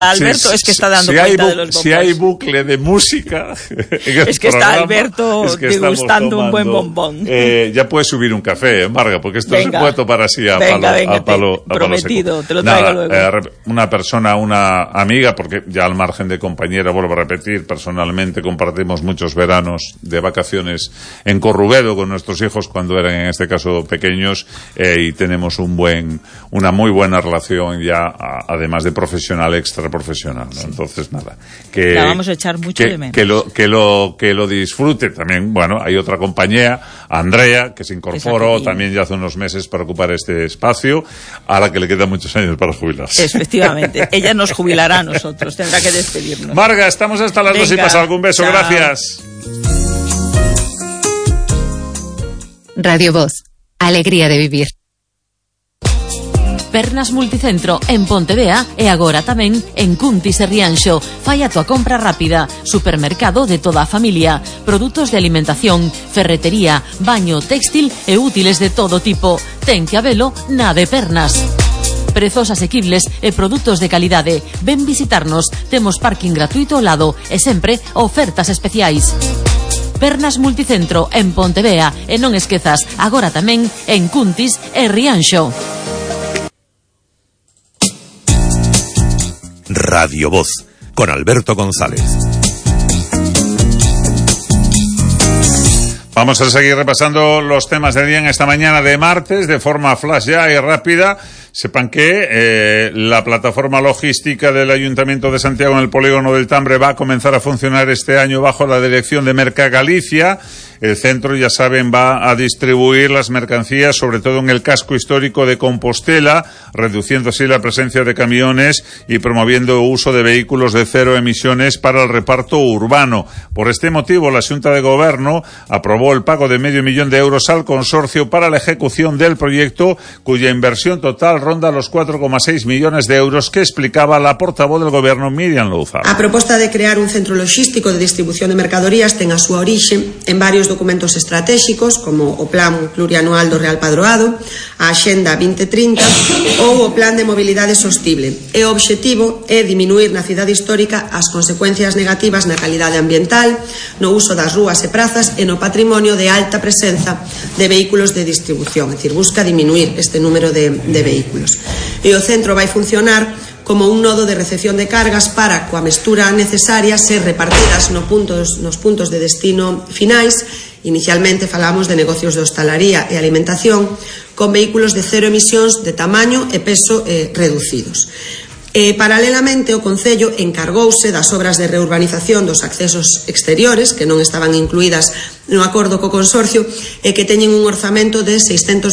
Alberto, sí, es que está dando cuenta de los bombos. Si hay bucle de música es que está Alberto degustando un buen bombón. Ya puedes subir un café, Marga, porque esto se puede tomar así a palo prometido, seco. Te lo traigo luego. Una amiga, porque ya al margen de compañera, vuelvo a repetir, personalmente compartimos muchos veranos de vacaciones en Corrubedo con nuestros hijos cuando eran, en este caso, pequeños, y tenemos una muy buena relación ya, además de profesional, extraprofesional, ¿no? Entonces, nada, que la vamos a echar mucho de menos. Que lo disfrute también. Bueno, hay otra compañía, Andrea, que se incorporó también ya hace unos meses para ocupar este espacio, a la que le quedan muchos años para jubilarse. Efectivamente, ella nos jubilará a nosotros, tendrá que despedirnos. Marga, estamos hasta las 2 y pasa algún beso. Chao. Gracias. Radio Voz, alegría de vivir. Pernas Multicentro en Pontevea e agora tamén en Cuntis e Rianxo. Fai a tua compra rápida. Supermercado de toda a familia. Produtos de alimentación, ferretería, baño, textil e útiles de todo tipo. Ten que habelo na de Pernas. Prezos asequibles e produtos de calidade. Ven visitarnos. Temos parking gratuito ao lado e sempre ofertas especiais. Pernas Multicentro en Pontevea e non esquezas, agora tamén en Cuntis e Rianxo. Radio Voz, con Alberto González. Vamos a seguir repasando los temas del día en esta mañana de martes, de forma flash ya y rápida. Sepan que la plataforma logística del Ayuntamiento de Santiago en el Polígono del Tambre va a comenzar a funcionar este año bajo la dirección de Mercagalicia. El centro, ya saben, va a distribuir las mercancías, sobre todo en el casco histórico de Compostela, reduciendo así la presencia de camiones y promoviendo el uso de vehículos de cero emisiones para el reparto urbano. Por este motivo, la Xunta de Gobierno aprobó el pago de €500,000 al consorcio para la ejecución del proyecto, cuya inversión total ronda los 4,6 millones de euros, que explicaba la portavoz del Gobierno, Miriam Louzao. A proposta de crear un centro logístico de distribución de mercadorías ten a súa orixe en varios documentos estratégicos, como o Plan Plurianual do Real Padroado, a Axenda 2030 ou o Plan de Mobilidade Sostible. E o obxectivo é diminuir na cidade histórica as consecuencias negativas na calidade ambiental, no uso das rúas e prazas e no patrimonio de alta presenza de vehículos de distribución. É dicir, busca diminuir este número de vehículos. E o centro vai funcionar como un nodo de recepción de cargas para, coa mestura necesaria, ser repartidas nos puntos de destino finais. Inicialmente falamos de negocios de hostalaría e alimentación con vehículos de cero emisións de tamaño e peso reducidos. Paralelamente, o Concello encargouse das obras de reurbanización dos accesos exteriores, que non estaban incluídas no acordo co consorcio e que teñen un orzamento de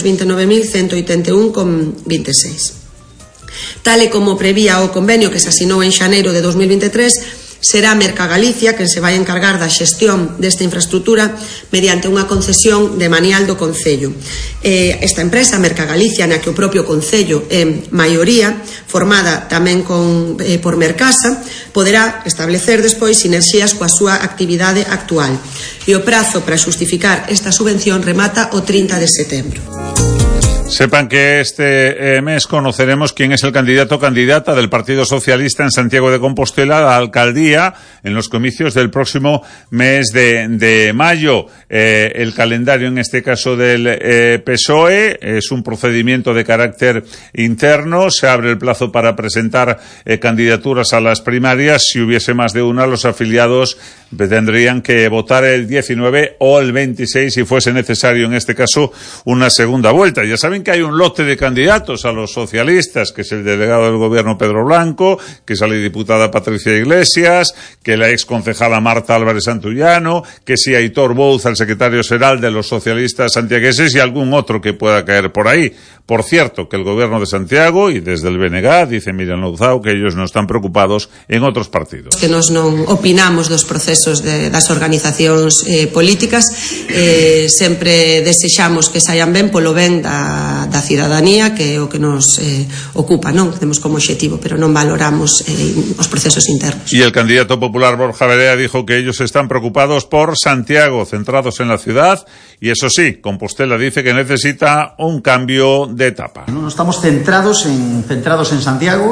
629.181,26. Tal e como prevía o convenio que se asinou en xaneiro de 2023, será Mercagalicia quen se vai encargar da xestión desta infraestructura mediante unha concesión de manial do Concello. Esta empresa, Mercagalicia, na que o propio Concello é maioría, formada tamén por Mercasa, poderá establecer despois sinerxías coa súa actividade actual. E o prazo para xustificar esta subvención remata o 30 de setembro. Sepan que este mes conoceremos quién es el candidato o candidata del Partido Socialista en Santiago de Compostela a la alcaldía en los comicios del próximo mes de mayo. El calendario, en este caso del PSOE, es un procedimiento de carácter interno. Se abre el plazo para presentar candidaturas a las primarias. Si hubiese más de una, los afiliados tendrían que votar el 19 o el 26 si fuese necesario, en este caso, una segunda vuelta. Ya saben que hay un lote de candidatos a los socialistas, que es el delegado del Gobierno Pedro Blanco, que es la diputada Patricia Iglesias, que la exconcejala Marta Álvarez Santullano, que si Aitor Bouz, el secretario xeral de los socialistas santiagueses, y algún otro que pueda caer por ahí. Por cierto, que el Gobierno de Santiago y desde el BNG, dice Miriam Louzao, que ellos no están preocupados en otros partidos. Que nos non opinamos dos procesos das organizacións políticas, sempre desexamos que saian ben polo ben da cidadanía, que é o que nos ocupa, non? Temos como obxectivo, pero non valoramos os procesos internos. Y el candidato popular Borja Verea dijo que ellos están preocupados por Santiago, centrados en la ciudad, y eso sí, Compostela dice que necesita un cambio de etapa. No estamos centrados en Santiago.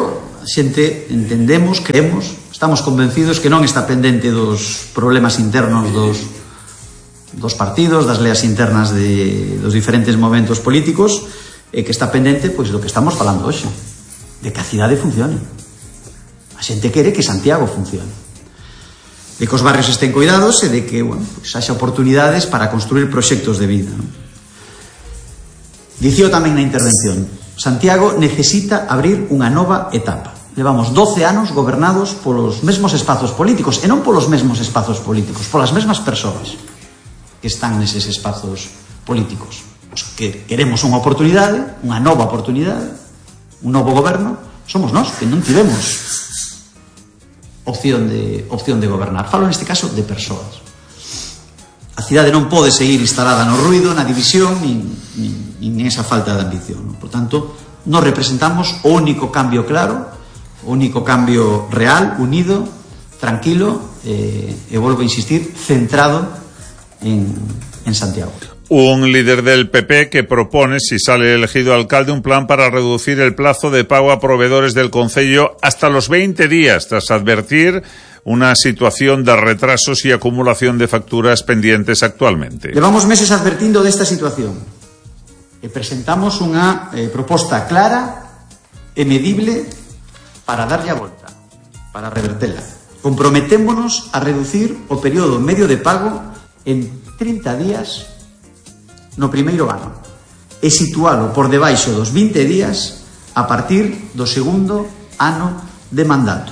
xente entendemos, creemos, estamos convencidos que non está pendente dos problemas internos dos partidos, das leas internas dos diferentes momentos políticos, e que está pendente pois do que estamos falando hoxe, de que a cidade funcione. A xente quere que Santiago funcione, de que os barrios estén cuidados e de que, bueno, pues haxa oportunidades para construir proxectos de vida, non? Dicío tamén na intervención, Santiago necesita abrir unha nova etapa. Levamos 12 anos gobernados polos mesmos espazos políticos, e non polos mesmos espazos políticos, polas mesmas persoas que están neses espazos políticos. Os que queremos unha oportunidade, unha nova oportunidade, un novo goberno, somos nós, que non tivemos opción de gobernar. Falo neste caso de persoas. A cidade non pode seguir instalada no ruido, na división, nin esa falta de ambición. Por tanto, nos representamos o único cambio claro, o único cambio real, unido, tranquilo, e volvo a insistir, centrado en Santiago. Un líder del PP que propone, si sale elegido alcalde, un plan para reducir el plazo de pago a proveedores del concello hasta los 20 días, tras advertir una situación de retrasos y acumulación de facturas pendientes actualmente. Levamos meses advertindo desta situación e presentamos unha proposta clara e medible para darlle a volta, para revertela. Comprometémonos a reducir o período medio de pago en 30 días no primeiro ano e situalo por debaixo dos 20 días a partir do segundo ano de mandato.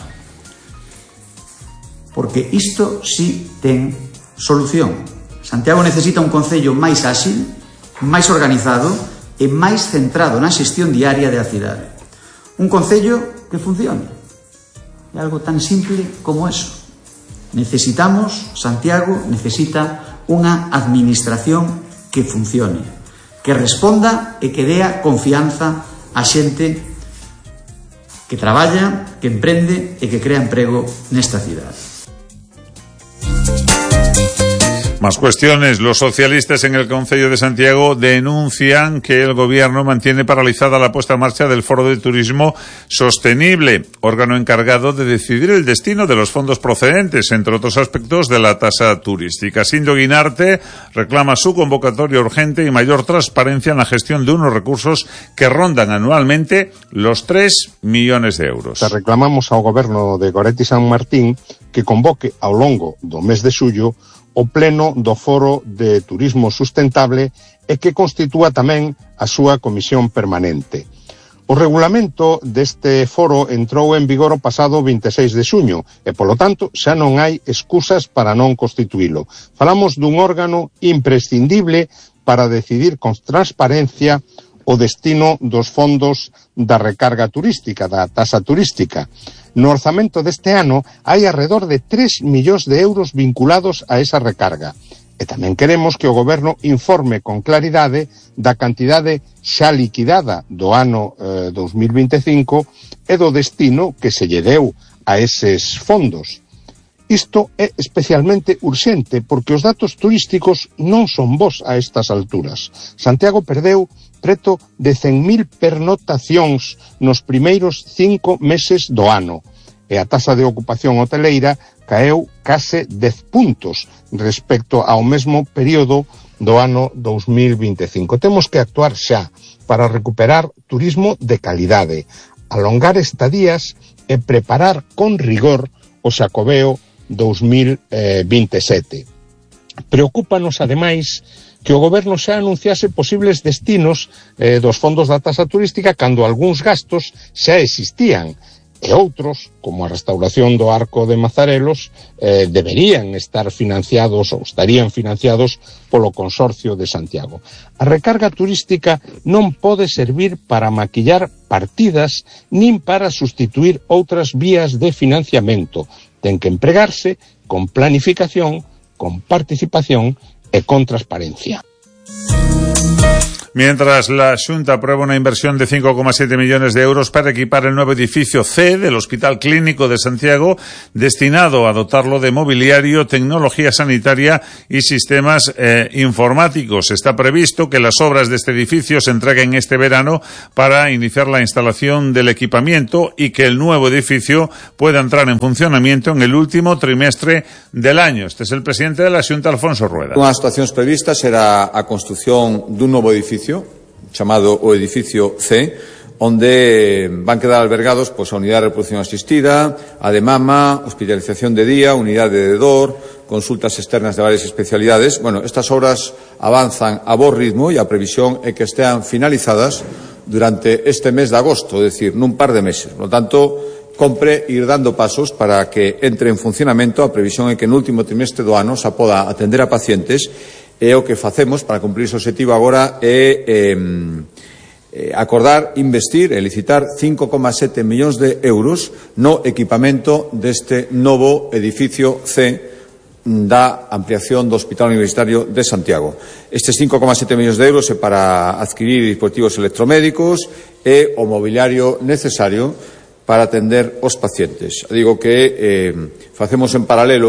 Porque isto sí ten solución. Santiago necesita un concello máis áxil, máis organizado e máis centrado na xestión diaria da cidade. Un concello que funcione. É algo tan simple como eso. Santiago necesita unha administración que funcione, que responda e que dea confianza á xente que traballa, que emprende e que crea emprego nesta cidade. Más cuestiones. Los socialistas en el Concello de Santiago denuncian que el gobierno mantiene paralizada la puesta en marcha del Foro de Turismo Sostenible, órgano encargado de decidir el destino de los fondos procedentes, entre otros aspectos, de la tasa turística. Sindo Guinarte reclama su convocatoria urgente y mayor transparencia en la gestión de unos recursos que rondan anualmente los 3 millones de euros. Reclamamos ao goberno de Goretti San Martín que convoque ao longo do mes de xullo o pleno do Foro de Turismo Sustentable e que constitúa tamén a súa comisión permanente. O regulamento deste foro entrou en vigor o pasado 26 de xuño e, polo tanto, xa non hai excusas para non constituílo. Falamos dun órgano imprescindible para decidir con transparencia o destino dos fondos da recarga turística, da tasa turística. No orzamento deste ano hai alrededor de 3 millóns de euros vinculados a esa recarga. E tamén queremos que o goberno informe con claridade da cantidade xa liquidada do ano 2025 e do destino que se lle deu a eses fondos. Isto é especialmente urxente porque os datos turísticos non son bons a estas alturas. Santiago perdeu preto de 100.000 pernotacións nos primeiros 5 meses do ano e a tasa de ocupación hoteleira caeu case 10 puntos respecto ao mesmo período do ano 2025. Temos que actuar xa para recuperar turismo de calidade, alongar estadías e preparar con rigor o Xacobeo 2027. Preocúpanos, ademais, que o goberno xa anunciase posibles destinos dos fondos da tasa turística cando algúns gastos xa existían e outros, como a restauración do Arco de Mazarelos, deberían estar financiados ou estarían financiados polo Consorcio de Santiago. A recarga turística non pode servir para maquillar partidas nin para sustituir outras vías de financiamento. Ten que empregarse con planificación, con participación e con transparencia. Mientras la Xunta aprueba una inversión de 5,7 millones de euros para equipar el nuevo edificio C del Hospital Clínico de Santiago, destinado a dotarlo de mobiliario, tecnología sanitaria y sistemas informáticos. Está previsto que las obras de este edificio se entreguen este verano para iniciar la instalación del equipamiento y que el nuevo edificio pueda entrar en funcionamiento en el último trimestre del año. Este es el presidente de la Xunta, Alfonso Rueda. Unha das actuacións previstas será a construción dun novo edificio chamado o edificio C, onde van quedar albergados a unidade de reproducción asistida, a de mama, hospitalización de día, unidade de dor, consultas externas de varias especialidades. Estas obras avanzan a bo ritmo e a previsión é que estean finalizadas durante este mes de agosto, é dicir, nun par de meses. Por lo tanto, compre ir dando pasos para que entre en funcionamento. A previsión é que no último trimestre do ano se poda atender a pacientes, e o que facemos para cumprir ese objetivo agora é acordar, investir e licitar 5,7 millóns de euros no equipamento deste novo edificio C da ampliación do Hospital Universitario de Santiago. Estes 5,7 millóns de euros é para adquirir dispositivos electromédicos e o mobiliario necesario para atender os pacientes. Digo que facemos en paralelo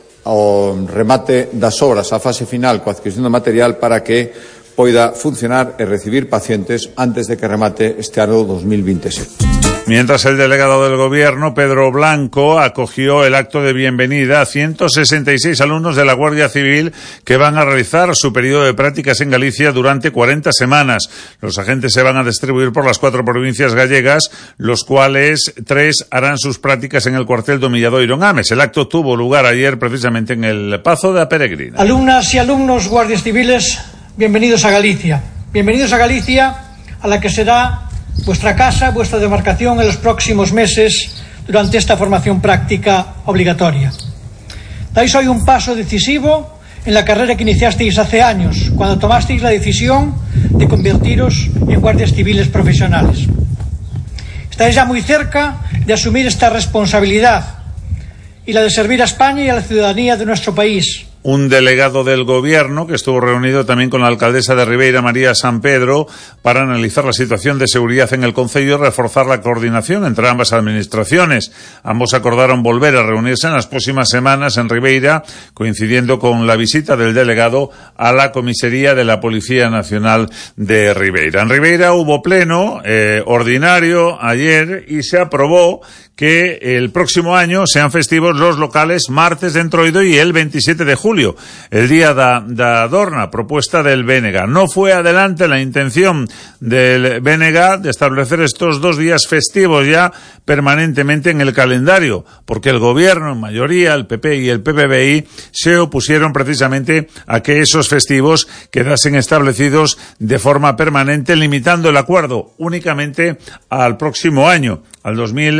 ao remate das obras, a fase final coa adquisición de material para que poida funcionar e recibir pacientes antes de que remate este ano 2027. Mientras el delegado del Gobierno, Pedro Blanco, acogió el acto de bienvenida a 166 alumnos de la Guardia Civil que van a realizar su periodo de prácticas en Galicia durante 40 semanas. Los agentes se van a distribuir por las 4 provincias gallegas, los cuales 3 harán sus prácticas en el cuartel do Milladoiro en Ames. El acto tuvo lugar ayer precisamente en el Pazo de a Peregrina. Alumnas y alumnos guardias civiles, bienvenidos a Galicia. Bienvenidos a Galicia, a la que será vuestra casa, vuestra demarcación en los próximos meses durante esta formación práctica obligatoria. Dais hoy un paso decisivo en la carrera que iniciasteis hace años, cuando tomasteis la decisión de convertiros en guardias civiles profesionales. Estáis ya muy cerca de asumir esta responsabilidad y la de servir a España y a la ciudadanía de nuestro país. Un delegado del Gobierno que estuvo reunido también con la alcaldesa de Ribeira, María San Pedro, para analizar la situación de seguridad en el concello y reforzar la coordinación entre ambas administraciones. Ambos acordaron volver a reunirse en las próximas semanas en Ribeira, coincidiendo con la visita del delegado a la comisaría de la Policía Nacional de Ribeira. En Ribeira hubo pleno ordinario ayer y se aprobó que el próximo año sean festivos los locales martes de Entroido y el 27 de julio, el día da Dorna, propuesta del BNG. No fue adelante la intención del BNG de establecer estos 2 días festivos ya permanentemente en el calendario, porque el Gobierno, en mayoría, el PP y el PPBI, se opusieron precisamente a que esos festivos quedasen establecidos de forma permanente, limitando el acuerdo únicamente al próximo año, al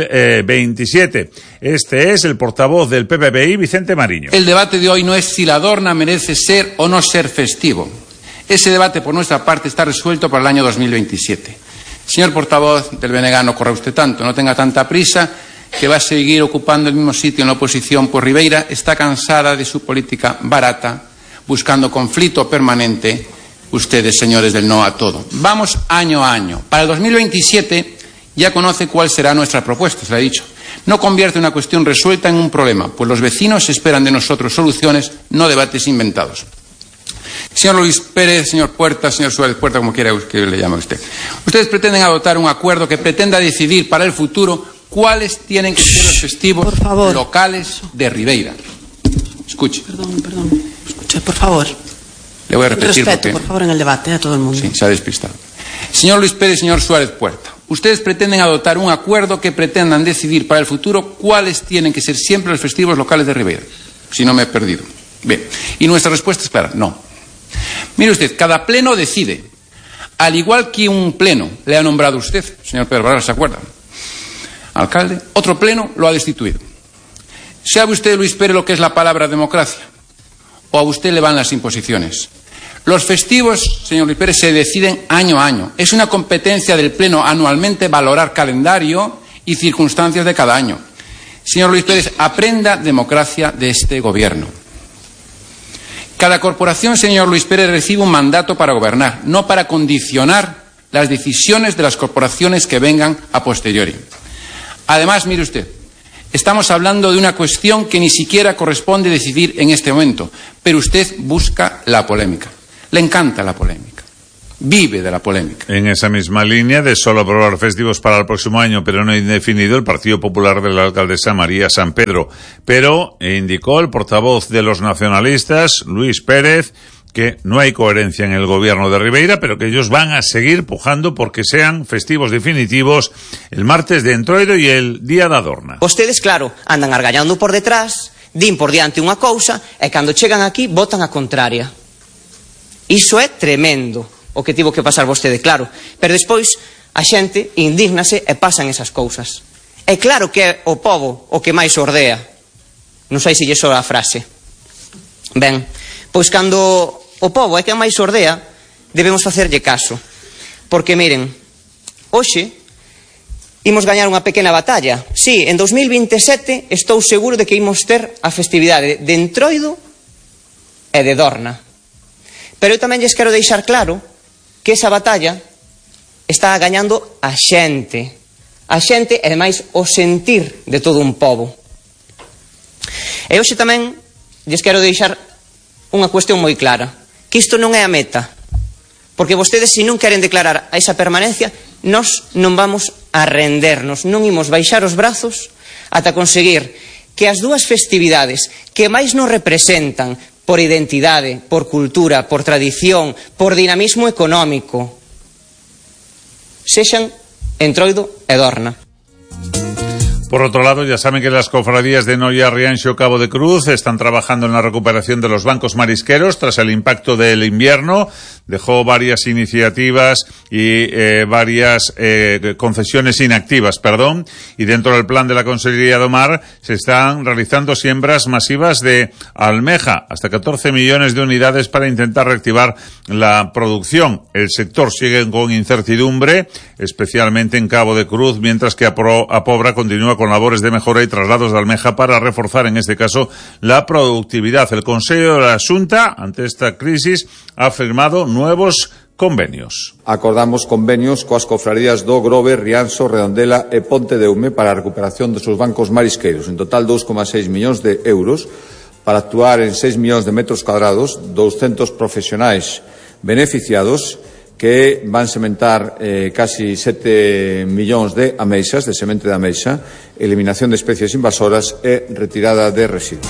2027. Este es el portavoz del PPBI, Vicente Mariño. El debate de hoy no es si la Dorna merece ser o no ser festivo. Ese debate, por nuestra parte, está resuelto para el año 2027. Señor portavoz del BNG, no corra usted tanto, no tenga tanta prisa, que va a seguir ocupando el mismo sitio en la oposición, pues Ribeira está cansada de su política barata, buscando conflicto permanente. Ustedes, señores del no a todo. Vamos año a año. Para el 2027 ya conoce cuál será nuestra propuesta, se lo he dicho. No convierte una cuestión resuelta en un problema, pues los vecinos esperan de nosotros soluciones, no debates inventados. Señor Luis Pérez, señor Puerta, señor Suárez Puerta, como quiera que le llame a usted. Ustedes pretenden adoptar un acuerdo que pretenda decidir para el futuro cuáles tienen que ser los festivos locales de Ribeira. Escuche. Perdón. Escuche, por favor. Le voy a repetir. Respeto, por favor, en el debate a todo el mundo. Sí, se ha despistado. Señor Luis Pérez, señor Suárez Puerta. Ustedes pretenden adoptar un acuerdo que pretendan decidir para el futuro cuáles tienen que ser siempre los festivos locales de Ribeira. Si no me he perdido. Bien. Y nuestra respuesta es clara, no. Mire usted, cada pleno decide. Al igual que un pleno le ha nombrado usted, señor Pedro Barral, ¿se acuerda? Alcalde, otro pleno lo ha destituido. ¿Sabe usted, Luis Pérez, lo que es la palabra democracia? ¿O a usted le van las imposiciones? Los festivos, señor Luis Pérez, se deciden año a año. Es una competencia del Pleno anualmente valorar calendario y circunstancias de cada año. Señor Luis Pérez, aprenda democracia de este Gobierno. Cada corporación, señor Luis Pérez, recibe un mandato para gobernar, no para condicionar las decisiones de las corporaciones que vengan a posteriori. Además, mire usted, estamos hablando de una cuestión que ni siquiera corresponde decidir en este momento, pero usted busca la polémica. Le encanta la polémica. Vive de la polémica. En esa misma línea de solo aprobar festivos para el próximo año, pero no indefinido, el Partido Popular de la alcaldesa María San Pedro. Pero indicó el portavoz de los nacionalistas, Luis Pérez, que no hay coherencia en el gobierno de Ribeira, pero que ellos van a seguir pujando porque sean festivos definitivos el martes de Entroido y el Día da Adorna. Vostedes, claro, andan argallando por detrás, din por diante unha cousa, e cando chegan aquí votan a contraria. Iso é tremendo, o que tivo que pasar vostede, claro. Pero despois a xente indígnase e pasan esas cousas. É claro que é o pobo o que máis ordea. Non sei se lle soa a frase. Ben, pois cando o pobo é que máis ordea, debemos facerlle caso. Porque, miren, hoxe imos gañar unha pequena batalla. Sí, en 2027 estou seguro de que imos ter a festividade de Entroido e de Dorna. Pero eu tamén lles quero deixar claro que esa batalla está gañando a xente e ademais o sentir de todo un pobo. E hoxe tamén lles quero deixar unha cuestión moi clara, que isto non é a meta, porque vostedes, se non queren declarar a esa permanencia, nós non vamos a rendernos, non imos baixar os brazos ata conseguir que as dúas festividades que máis nos representan por identidade, por cultura, por tradición, por dinamismo económico, sexan Entroido e Dorna. Por otro lado, ya saben que las cofradías de Noia, Rianxo, Cabo de Cruz están trabajando en la recuperación de los bancos marisqueros tras el impacto del invierno. Dejó varias iniciativas y varias concesiones inactivas, y dentro del plan de la Consellería do Mar se están realizando siembras masivas de almeja, hasta 14 millones de unidades para intentar reactivar la producción. El sector sigue con incertidumbre, especialmente en Cabo de Cruz, mientras que Apobra continúa con labores de mejora y traslados de almeja para reforzar, en este caso, la productividad. El Consejo de la Xunta, ante esta crisis, ha firmado nuevos convenios. Acordamos convenios coas cofradías do Grove, Rianxo, Redondela e Ponte de Eume para a recuperación dos seus bancos marisqueiros. En total, 2,6 millóns de euros para actuar en 6 millóns de metros cuadrados, 200 profesionais beneficiados que van sementar casi 7 millóns de ameixas, de semente de ameixa, eliminación de especies invasoras e retirada de residuos.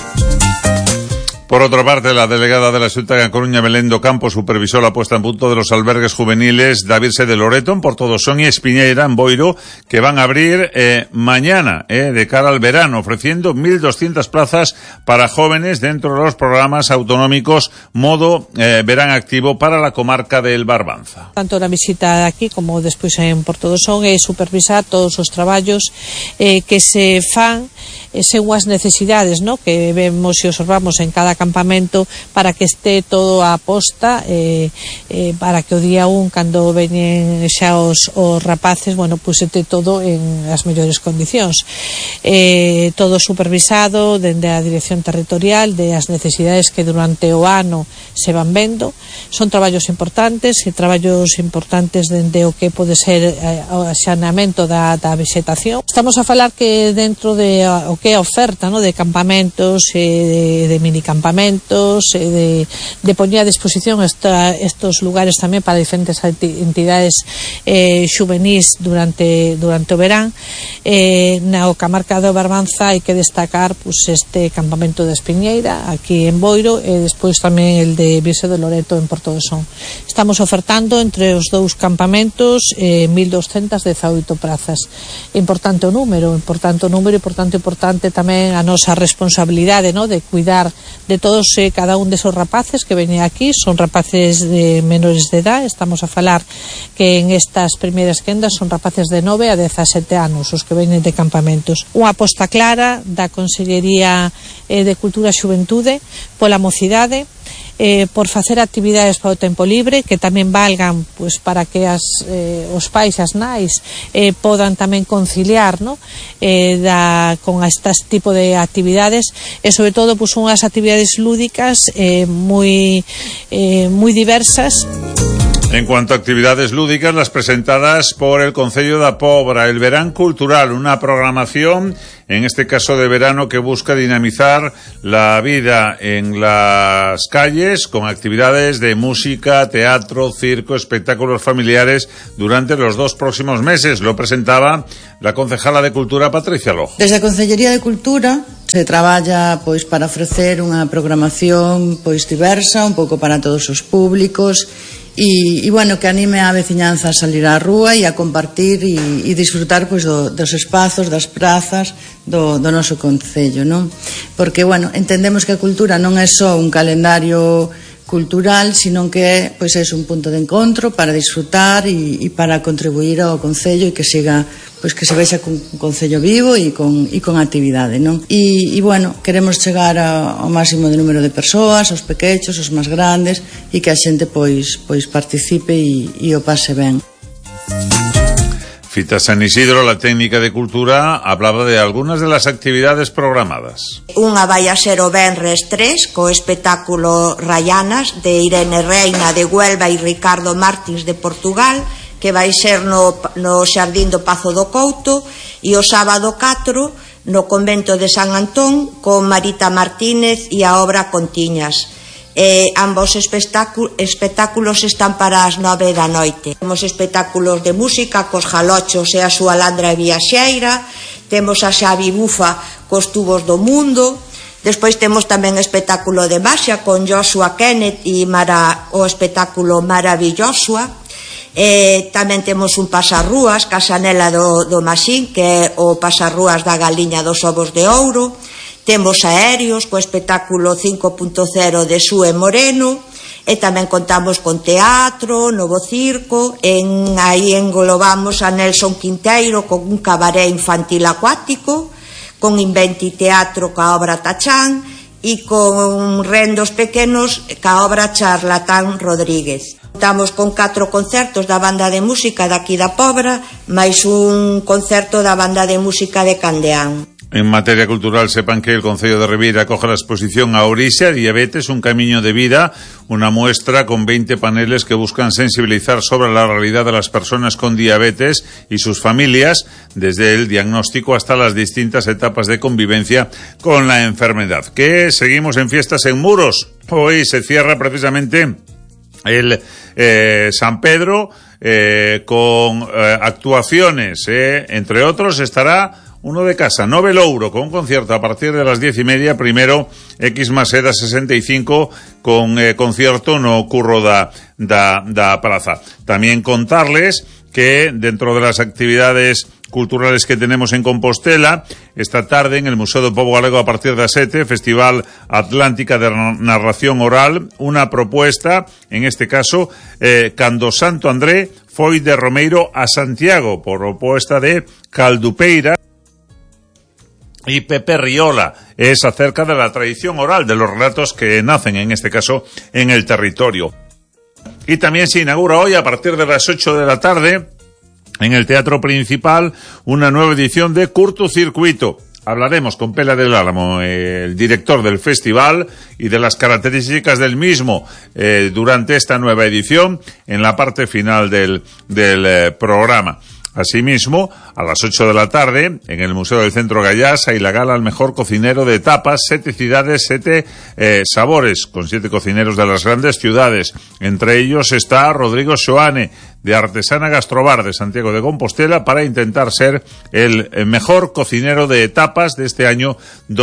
Por otra parte, la delegada de la Xunta de Coruña, Belén do Campo, supervisó la puesta en punto de los albergues juveniles Davirse de Loreto, en Portodosón y Espiñeira, en Boiro, que van a abrir mañana, de cara al verano, ofreciendo 1.200 plazas para jóvenes dentro de los programas autonómicos Modo Verán Activo para la comarca del Barbanza. Tanto na visita aquí como despois en Portodosón é supervisar todos os traballos que se fan según as necesidades, ¿no?, que vemos e observamos en cada campamento, para que esté todo a posta, para que o día 1, cando veñen xa os rapaces, bueno, pues este todo en as mellores condicións. Todo supervisado dende a dirección territorial de as necesidades que durante o ano se van vendo. Son traballos importantes dende o que pode ser o saneamento da vegetación. Estamos a falar que dentro de o que é a oferta, ¿no?, de campamentos, de minicampamentos, de poñer a disposición estos lugares tamén para diferentes entidades xuvenís durante o verán. Na comarca do Barbanza hai que destacar pues, este campamento de Espiñeira aquí en Boiro e despois tamén el de Virse de Loreto en Portodosón. Estamos ofertando entre os dous campamentos 1.218 prazas. Importante o número e importante tamén a nosa responsabilidade, ¿no?, de cuidar de todos cada un desos rapaces que veñen aquí. Son rapaces de menores de edad, estamos a falar que en estas primeiras quendas son rapaces de 9 a 17 anos os que veñen de campamentos. Unha aposta clara da Consellería de Cultura e Xuventude pola mocidade por facer actividades para o tempo libre que tamén valgan pois para que os pais, as nais podan tamén conciliar, no? Con este tipo de actividades e sobre todo pois unhas actividades lúdicas moi diversas. En cuanto a actividades lúdicas, las presentadas por el Concello da Pobra, el Verán Cultural, una programación, en este caso de verano, que busca dinamizar la vida en las calles con actividades de música, teatro, circo, espectáculos familiares durante los 2 próximos meses. Lo presentaba la concejala de Cultura, Patricia Lojo. Desde a Concellería de Cultura se traballa pois para ofrecer unha programación pois diversa, un pouco para todos os públicos e bueno, que anime a veciñanza a salir á rúa e a compartir e disfrutar pois dos espazos, das prazas do noso concello, non? Porque, bueno, entendemos que a cultura non é só un calendario cultural, sino que é, pois, é un punto de encontro para disfrutar e para contribuir ao concello e que siga, pois, que se vexa con un concello vivo e con actividade, non? E bueno, queremos chegar ao máximo de número de persoas, aos pequechos, aos máis grandes, e que a xente pois participe e o pase ben. Fita San Isidro, la técnica de cultura, hablaba de algunas de las actividades programadas. Unha vai a ser o Venres 3, co espectáculo Rayanas, de Irene Reina de Huelva e Ricardo Martins de Portugal, que vai ser no Xardín do Pazo do Couto, e o sábado 4 no Convento de San Antón con Marita Martínez e a obra Contiñas. Ambos espectáculos están para as 9 da noite. Temos espectáculos de música cos Jalochos e a súa Landra Viaxeira, temos a Xavi Bufa cos Tubos do Mundo, despois temos tamén espectáculo de maxia con Joshua Kenneth e o espectáculo Maravillosa. Tamén temos un pasarrúas, Casanela do Maxín, que é o pasarrúas da Galiña dos Ovos de Ouro. Temos aéreos co espectáculo 5.0 de Xue Moreno, e tamén contamos con teatro, novo circo, aí englobamos a Nelson Quinteiro con un cabaré infantil acuático, con Inventi Teatro ca obra Tachán e con rendos pequenos ca obra Charlatán Rodríguez. Contamos con 4 concertos da banda de música daqui da Pobra, máis un concerto da banda de música de Candeán. En materia cultural, sepan que el Concello de Ribeira acoge la exposición Aurixa, Diabetes, un camino de vida, una muestra con 20 paneles que buscan sensibilizar sobre la realidad de las personas con diabetes y sus familias, desde el diagnóstico hasta las distintas etapas de convivencia con la enfermedad. Que seguimos en fiestas en Muros. Hoy se cierra precisamente el San Pedro con actuaciones, entre otros estará uno de casa, Nove Louro, con un concierto a partir de las 10:30, primero X+EDA 65, con concierto no Curro da Praza. También contarles que dentro de las actividades culturales que tenemos en Compostela, esta tarde en el Museo do Pobo Galego a partir das 7, Festival Atlántica de Narración Oral, una propuesta, en este caso, Cando Santo André foi de Romeiro a Santiago, por propuesta de Caldupeira y Pepe Riola. Es acerca de la tradición oral, de los relatos que nacen, en este caso, en el territorio. Y también se inaugura hoy, a partir de las 8 de la tarde, en el Teatro Principal, una nueva edición de Curtocircuito. Hablaremos con Pela del Álamo, el director del festival, y de las características del mismo durante esta nueva edición, en la parte final del programa. Asimismo, a las 8 de la tarde, en el Museo del Centro Gallás, hay la gala al mejor cocinero de tapas, 7 ciudades, 7 sabores, con 7 cocineros de las grandes ciudades. Entre ellos está Rodrigo Xoane, de Artesana Gastrobar de Santiago de Compostela, para intentar ser el mejor cocinero de tapas de este año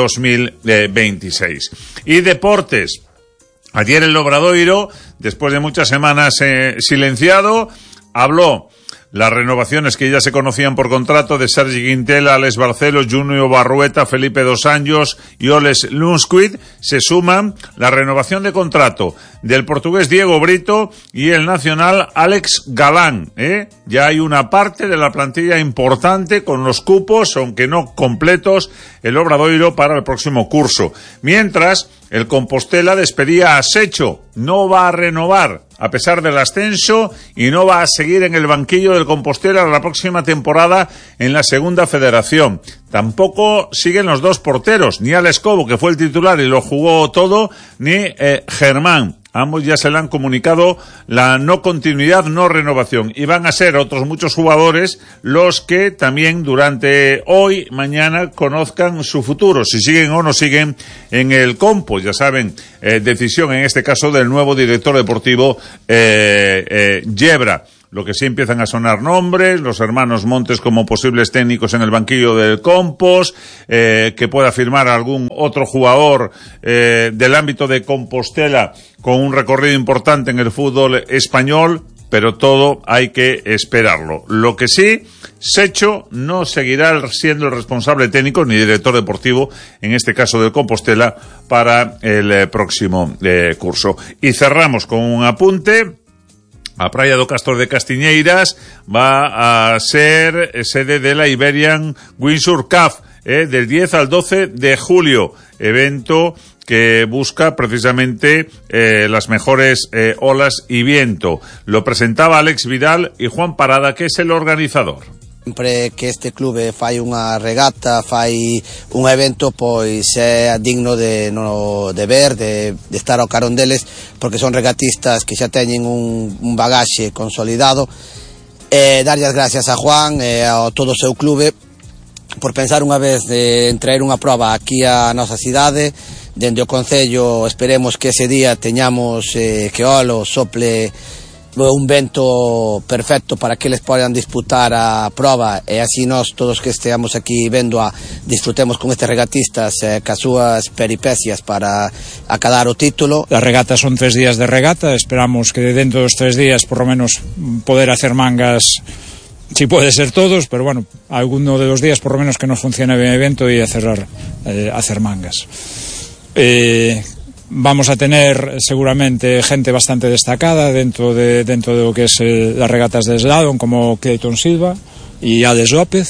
2026. Y deportes. Ayer el Obradoiro, después de muchas semanas silenciado, habló las renovaciones que ya se conocían por contrato de Sergi Quintela, Alex Barcelos, Junior Barrueta, Felipe Dos Anjos y Oles Lundqvist, se suman la renovación de contrato del portugués Diego Brito y el nacional Alex Galán. Ya hay una parte de la plantilla importante con los cupos, aunque no completos, el Obradoiro para el próximo curso. Mientras, el Compostela despedía a Secho, no va a renovar a pesar del ascenso y no va a seguir en el banquillo del Compostela la próxima temporada en la segunda federación. Tampoco siguen los dos porteros, ni Alex Cobo, que fue el titular y lo jugó todo, ni Germán. Ambos ya se le han comunicado la no continuidad, no renovación. Y van a ser otros muchos jugadores los que también durante hoy, mañana, conozcan su futuro, si siguen o no siguen en el Compo. Ya saben, decisión en este caso del nuevo director deportivo, Yebra. Lo que sí empiezan a sonar nombres, los hermanos Montes como posibles técnicos en el banquillo del Compos, que pueda firmar algún otro jugador del ámbito de Compostela con un recorrido importante en el fútbol español, pero todo hay que esperarlo. Lo que sí, Secho no seguirá siendo el responsable técnico ni director deportivo, en este caso del Compostela, para el próximo curso. Y cerramos con un apunte. A Praia do Castro de Castiñeiras va a ser sede de la Iberian Windsurf Cup del 10 al 12 de julio, evento que busca precisamente las mejores olas y viento. Lo presentaba Alex Vidal y Juan Parada, que es el organizador. Sempre que este clube fai unha regata, fai un evento, pois é digno de ver, de estar ao carón deles, porque son regatistas que xa teñen un bagaxe consolidado. Darlle as gracias a Juan e a todo o seu clube por pensar unha vez en traer unha proba aquí a nosa cidade. Dende o Concello esperemos que ese día teñamos que olo sople un vento perfecto para que eles podan disputar a proba e así nós todos que esteamos aquí vendo disfrutemos con estes regatistas cas súas peripecias para acadar o título. As regatas son 3 días de regata, esperamos que dentro dos 3 días por lo menos poder hacer mangas, si puede ser todos, pero bueno, alguno de los días por lo menos que nos funcione bien el evento y hacer mangas. Vamos a tener seguramente gente bastante destacada dentro de lo que es las regatas de slalom, como Clayton Silva y Alex López,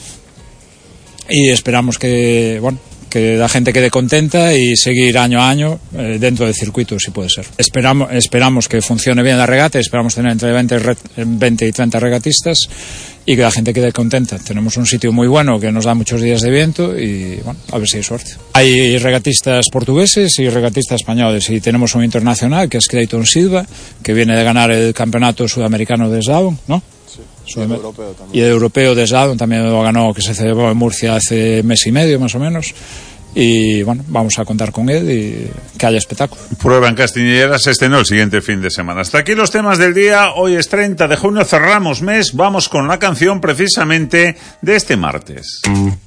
y esperamos que la gente quede contenta y seguir año a año dentro del circuito, si puede ser. Esperamos que funcione bien la regata, esperamos tener entre 20 y 30 regatistas y que la gente quede contenta. Tenemos un sitio muy bueno que nos da muchos días de viento y bueno, a ver si hay suerte. Hay regatistas portugueses y regatistas españoles y tenemos un internacional que es Clayton Silva, que viene de ganar el campeonato sudamericano de slalom, ¿no? Sí, y el europeo de slalom también lo ganó, que se celebró en Murcia hace mes y medio más o menos. Y bueno, vamos a contar con él y que haya espectáculo. Prueba en Castiñeiras no el siguiente fin de semana. Hasta aquí los temas del día. Hoy es 30 de junio, cerramos mes. Vamos con la canción precisamente de este martes.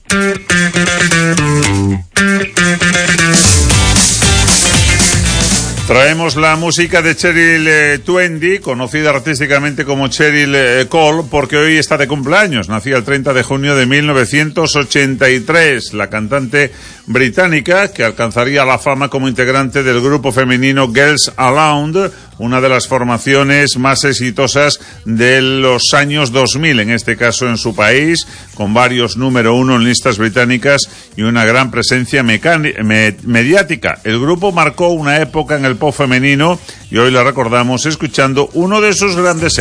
Traemos la música de Cheryl Twenty, conocida artísticamente como Cheryl Cole, porque hoy está de cumpleaños. Nacía el 30 de junio de 1983. La cantante británica que alcanzaría la fama como integrante del grupo femenino Girls Aloud, una de las formaciones más exitosas de los años 2000, en este caso en su país, con varios número 1 en listas británicas y una gran presencia mediática. El grupo marcó una época en el pop femenino y hoy la recordamos escuchando uno de sus grandes